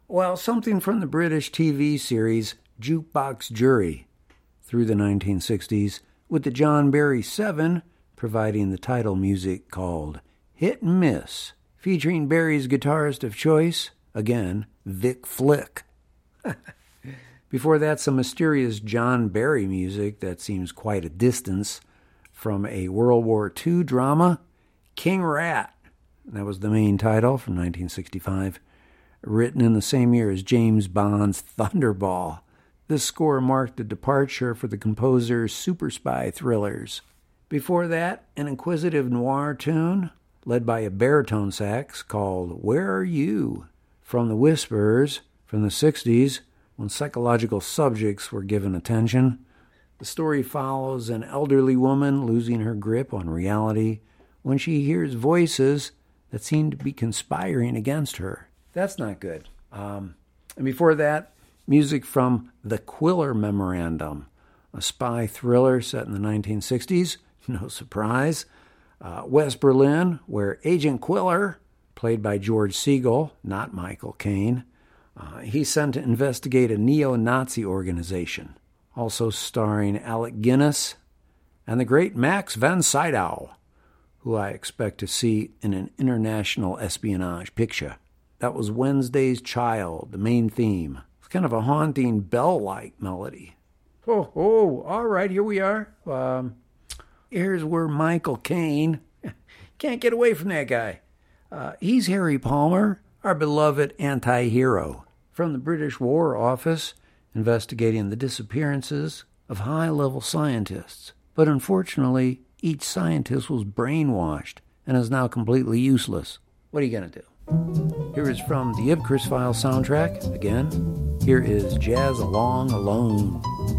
Well, something from the British TV series Jukebox Jury through the 1960s, with the John Barry 7 providing the title music called Hit and Miss, featuring Barry's guitarist of choice, again, Vic Flick. Before that, some mysterious John Barry music that seems quite a distance from a World War II drama, King Rat. That was the main title from 1965, written in the same year as James Bond's Thunderball. This score marked a departure for the composer's super spy thrillers. Before that, an inquisitive noir tune led by a baritone sax called Where Are You? From the Whispers from the 60s, when psychological subjects were given attention. The story follows an elderly woman losing her grip on reality when she hears voices that seem to be conspiring against her. That's not good. And before that, music from The Quiller Memorandum, a spy thriller set in the 1960s. No surprise. West Berlin, where Agent Quiller, played by George Segal, not Michael Caine, he's sent to investigate a neo-Nazi organization. Also starring Alec Guinness and the great Max von Sydow, who I expect to see in an international espionage picture. That was Wednesday's Child, the main theme. It's kind of a haunting bell-like melody. Oh, all right, here we are. Here's where Michael Caine, can't get away from that guy. He's Harry Palmer, our beloved anti-hero, from the British War Office, investigating the disappearances of high-level scientists. But unfortunately, each scientist was brainwashed and is now completely useless. What are you going to do? Here is from the Ipcris Files soundtrack. Again, here is Jazz Along Alone.